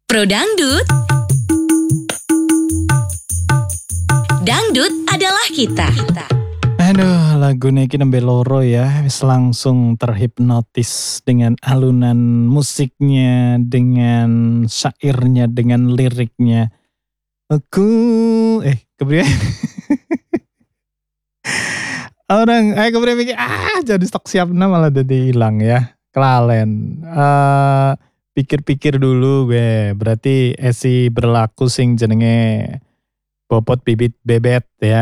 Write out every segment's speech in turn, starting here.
Pro Dangdut. Dangdut adalah kita. Aduh, lagunya iki nembe loro ya, wis langsung terhipnotis dengan alunan musiknya, dengan syairnya, dengan liriknya. Kepriye? Kepriye mikir, jadi stok siapna malah jadi hilang ya. Kelalen. Pikir-pikir dulu gue, berarti esi berlaku sing jenenge bobot bibit bebet ya.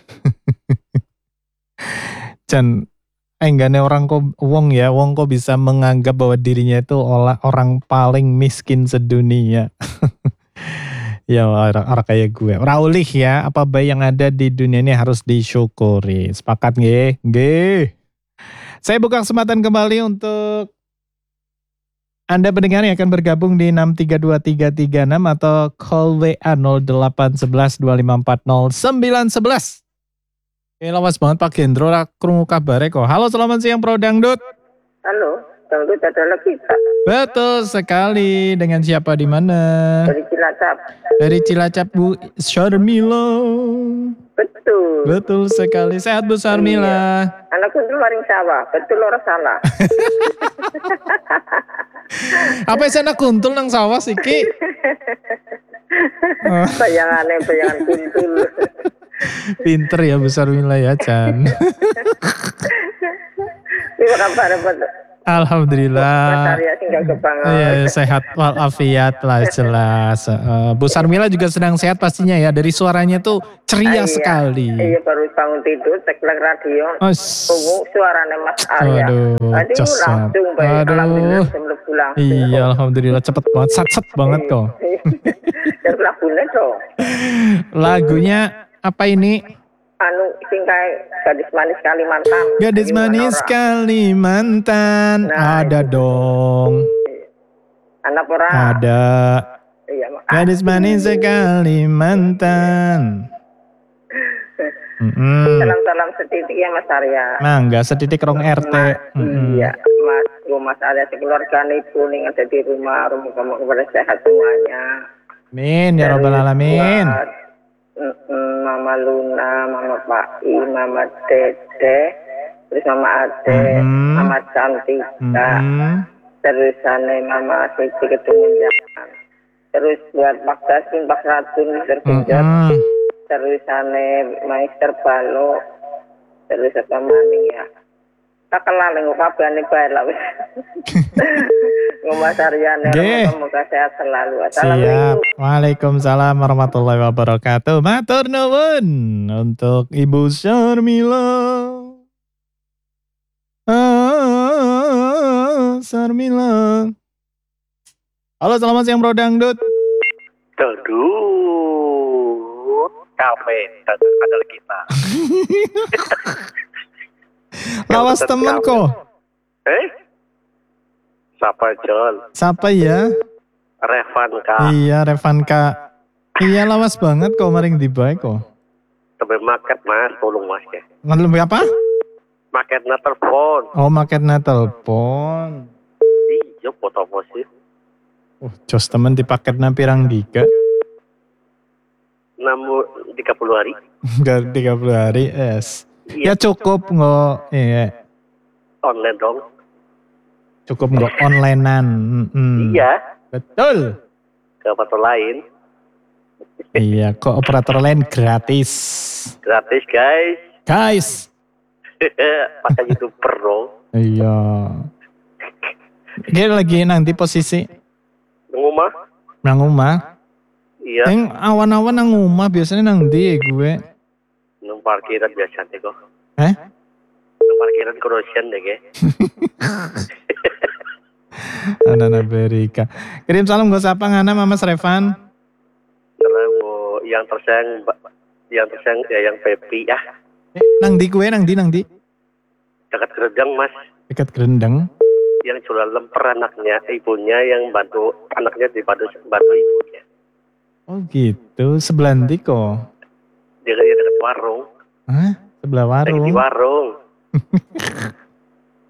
Can enggaknya orang kok wong kok bisa menganggap bahwa dirinya itu orang paling miskin sedunia. Ya orang kayak gue. Raulih ya, apa baik yang ada di dunia ini harus disyukuri. Sepakat nggih? Nggih. Saya buka kesempatan kembali untuk Anda pendengar yang akan bergabung di 6323336 atau call WA 0811 2540 911. Lawas banget Pak Gendro, krungu kabare kok. Halo, selamat siang Pro Dangdut. Halo, Dangdut adalah kita. Betul sekali. Dengan siapa di mana? Dari Cilacap. Dari Cilacap Bu Syarmila. Betul. Betul sekali. Sehat Bu Syarmila. Iya. Anakku itu maring sawah. Betul orang salah. Apa sana kuntul nang sawah siki? Bayangan kuntul. Pinter ya Bu Syarmila ya Chan. Terima kabar Pak. Alhamdulillah. Mas Arya tinggal kebangan. Iya, sehat walafiat lah jelas. Bu Syarmila juga sedang sehat pastinya ya. Dari suaranya tuh ceria sekali. Iya, baru bangun tidur, cek radio. Suaranya Mas Arya. Aduh, langsung baik. Alhamdulillah sebelum pulang. Iya, alhamdulillah cepet banget, sat banget kok. Dan lagunya dong. Lagunya apa ini? Singkai Gadis Manis Kalimantan. Gadis Manis Kalimantan. Ada dong. Anak orang. Ada. Iya, Gadis Manis Kalimantan. Salam-salam setitik ya Mas Arya. Mangga setitik rong RT. Iya, Mas Arya sekeluarga ibu ning ada di rumah kamu kepada sehat semuanya. Amin ya rabbal alamin. Mama Luna, Mama Pak I, Mama Dede, terus Mama Ade, Mama Cantika, terus Mama Siti Ketumunjangan, terus buat Pak Dasin, Pak Ratun, Mr. Genjot, terus Maister Balo, terus apa maning ya. Tak kenal dengan kabarnya baik lah. Mas Aryane, semoga sehat selalu. Siap. Waalaikumsalam warahmatullahi wabarakatuh. Matur nuwun untuk Ibu Syarmila. Syarmila. Halo, selamat siang Pro Dangdut. Dangdut, kafe adalah kita. Lawas temen kok. Siapa Jol? Siapa ya? Revanka. Iya Revanka. Iya lawas banget kok maring di baik kok. Tapi market mas, tolong mas ya. Lebih apa? Marketnya telepon. Oh marketnya telepon. Iya foto sih. Jos temen di paketnya pirang giga? 30 hari. 30 hari es. Iya. Ya cukup nggak? Iya. Online dong. Cukup nggak onlinean? Iya. Betul. Ke operator lain. Iya, ke operator lain gratis. Gratis guys. Guys. Pakai YouTuber dong. Iya. Dia lagi nanti posisi. Nang omah. Iya. Yang awan-awan nang omah biasanya nang ndi gue. Nang parkiran biasa deh kok. Nang parkiran Krosian deh ke. Anak Berika. Kirim salam gue sapa ngana Mama Revan. Kalau yang tersayang ya yang Pepi ya. Nang di gue nang di. Dekat Gerendang mas. Dekat Gerendang. Yang jualan lemper anaknya, ibunya yang bantu anaknya bantu ibunya. Oh gitu, sebelah ndi kok? Dia dekat warung. Hah? Sebelah warung? Lagi di warung.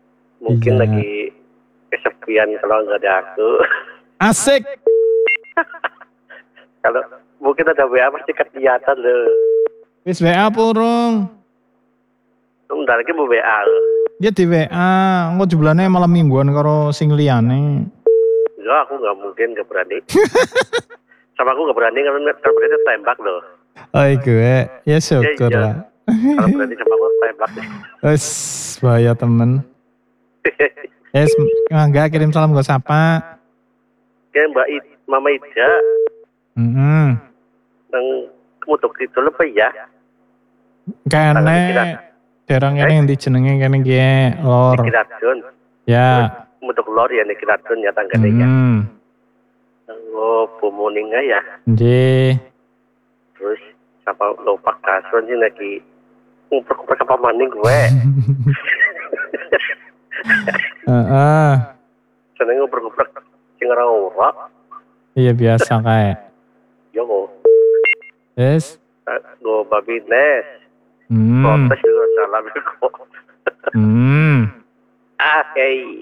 Mungkin iya. Lagi kesepian kalau nggak ada aku. Asik. Kalau mungkin ada WA pasti kelihatan loh. Wis WA purung. Bentar lagi mau WA. Ya di WA, engko jebulane malam mingguan karo sing liyane. Enggak, aku nggak mungkin, nggak berani. Sama aku nggak berani karena berarti tembak loh. Oh gue, ya syukur Iya. lah. Kalau berani sama aku tembak. Wes bahaya temen. Yes, enggak kirim salam gue sapa. Kayak Mama Ida. Yang kemutuk itu lebih ya. Kene derang kene yang dijenenge kene ki lor. Kiradun. Ya. Kemutuk lor ya nih Kiradun ya tanggane ya. Oh, pemuninga ya. Nggih. Terus siapa lopak kasun sih lagi ngumpul-ngumpul apa maning gue. Heeh. Seneng ngumpul-ngumpul sing ora. Iya biasa kayak. Yo. Yes. Go babi nes. Protes juga salah kok. Hey.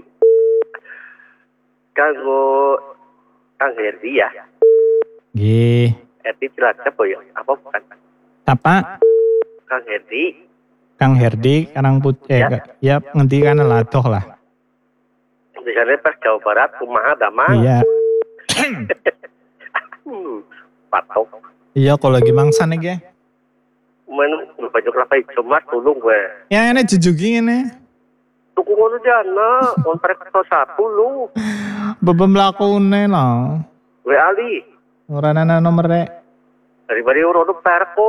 Kanggo Kang Herdi ya. Nggih. Herdi Cilacap ya? Apa bukan? Apa? Kang Herdi. Kang Herdi, Kanang Putih. Ya ngendi kana ladoh lah. Di sana pas Jawa Barat, kumaha damang. Iya. Patok. Iya kalau lagi mangsa nih ya. Main baju kelapa hijau mas, tulung gue. Ya ini jujugi ini. Tuku ngono jana, on prek satu lu. Bebem lakune lah. Gue Ali. Ora ana nomere. Daripada orang itu perko.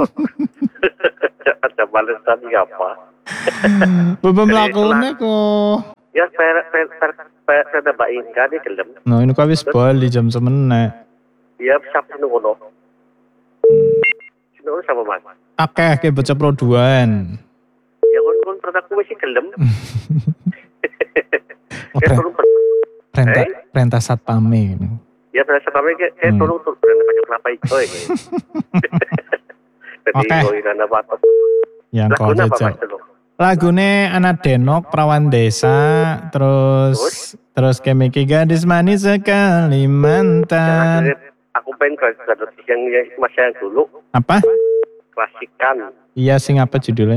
Ada balas tadi apa? Bebem lakune kok. Ya per bain kan dia gelem. Nah ini kau habis bali jam semene. Iya siapa ngono. Sino sama mas. Akeh baca produan. Ya kon produkku masih gelem. Perintah satpame. Ya perintah satpame kayak tolong tuh perintah baju kelapa hijau ya. Oke. Yang kau jajal. Lagune anak Denok Perawan Desa terus Kemiki Gadis Manis Kalimantan. Aku pengen yang masa yang dulu. Apa? Klasikan. Iya sing apa judulnya?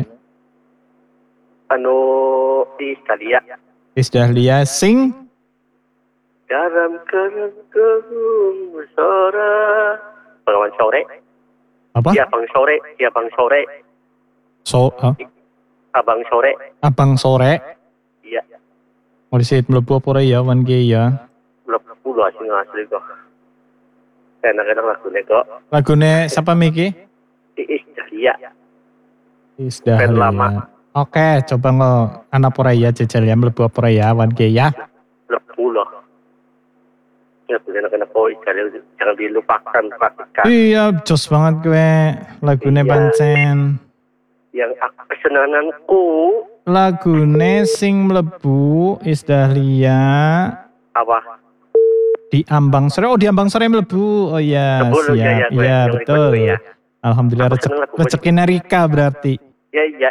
Isdahlia sing dalam kerenggung suara Bengawan Sore. Apa? Iya Bang Sore. Abang Sore. Iya. Mau disit mlebu apa ya wan ki ya? Mlebu lho asli kok. Enak-enak lagune kok. Lagune siapa Miki? Isdahlia. Oke, coba ngo anak pura ya jajal ya mlebu apa ya wan ki ya. Mlebu lho. Ya enak-enak kok jangan dilupakan klasikan. Iya, jos banget gue lagune pancen. Yang kesenanganku lagune sing mlebu Isdahlia apa di Ambang Sore. Oh di Ambang Sore mlebu. Oh iya siap ya betul ya. Alhamdulillah rezeki Rika berarti ya.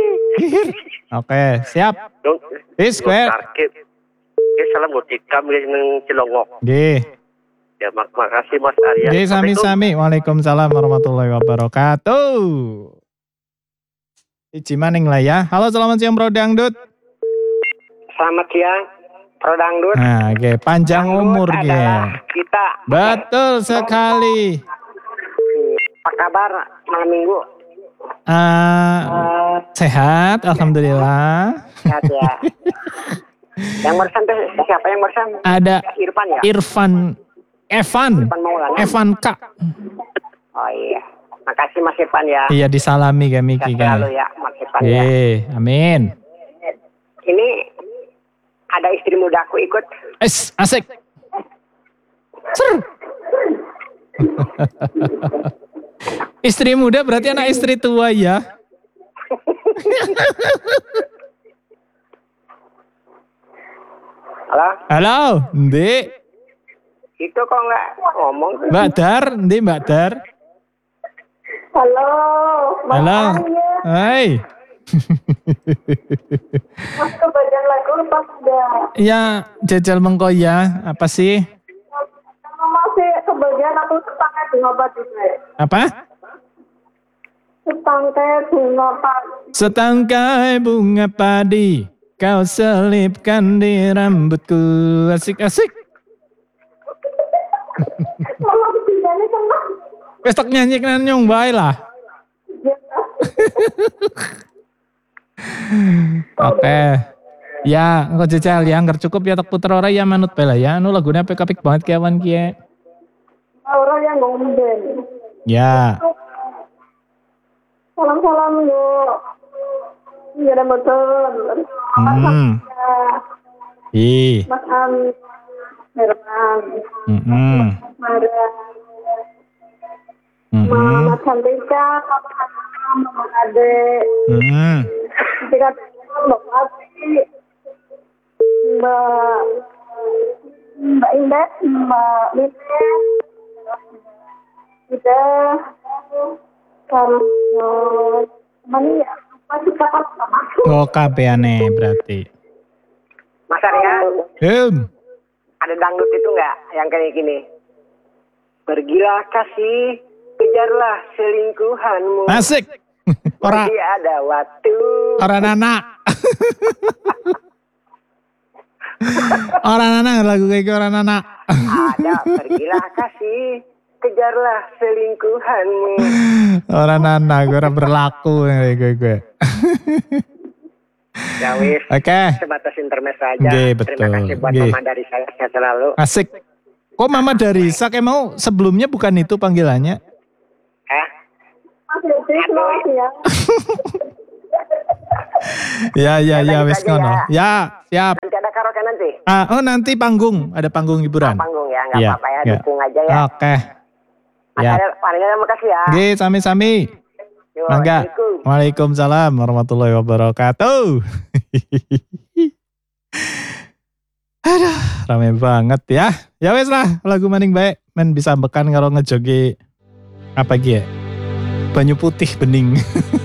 Oke siap wis gue salam buat ikam yang Cilongok nggih ya makasih Mas Arya nggih sami-sami. Waalaikumsalam warahmatullahi wabarakatuh. Iji maning lah ya. Halo selamat siang Bro Dangdut. Selamat siang Bro Dangdut. Nah oke panjang umur kita. Betul sekali. Apa kabar malam minggu? Sehat alhamdulillah. Sehat ya. Yang barusan siapa yang barusan? Ada Irfan ya? Evan K. Oh iya. Makasih Mas Irfan ya. Iya disalami kayak Miki kan. Selalu ya Mas Irfan ya. Amin. Ini ada istri mudaku ikut. Asik. Ser. Istri muda berarti anak istri tua ya. Halo, Ndek. Itu kok nggak ngomong? Mbak Dar. Halo. Hai. Mas kebagian lagu lepas dah. Ya, jajal mengko ya. Apa sih? Masih kebagian aku setangkai bunga padi. Apa? Setangkai bunga padi. Setangkai bunga padi, kau selipkan di rambutku. Asik-asik. Kalau bedanya sama. Wes tak nyanyi kan nyong bae lah. Oke. Ya, engko jejal ya, anggar cukup ya tak puter ora ya manut bae lah ya. Anu lagune apik-apik banget kawan ki. Orang yang ngomben. Ya. Salam-salam yuk. Iya ada betul. Mas Ami, Herman, Mara, Mama Cantika, Mama Ade, Cantika, Mbak Ati, Mbak Indah, Mbak Lite, kita mana ya? Masih kakak sama. Oh, kabehane berarti. Mas Arya, ada dangdut itu nggak yang kayak gini? Pergilah kasih, kejarlah selingkuhanmu. Asik. Ora Masih ada waktu. ora anak. Orang anak lagu kayak gitu orang anak. Ada, pergilah kasih, kejarlah selingkuhanmu. Orang anak gue orang berlaku kayak gue. Ya wis. Oke. Sebatas intermezzo aja. Nggih, betul. Terima kasih buat Nggih. Mama dari saya sehat selalu. Asik. Kok Mama Darisa kayak mau sebelumnya bukan itu panggilannya? Mas Yudi, selamat ya. Ya wes Lanjut aja kono. Ya, siap. Nanti ada karaoke nanti. Nanti panggung, ada panggung hiburan. Panggung ya, nggak Iya, apa-apa ya, iya. dukung aja ya. Oke. Mas Ya. Arya, terima kasih ya. Oke, sami-sami. Yo, Mangga. Assalamualaikum. Waalaikumsalam warahmatullahi wabarakatuh. Aduh, rame banget ya. Ya wes lah, lagu maning baik. Men bisa bekan kalau ngejogi apa gitu ya? Banyu putih bening.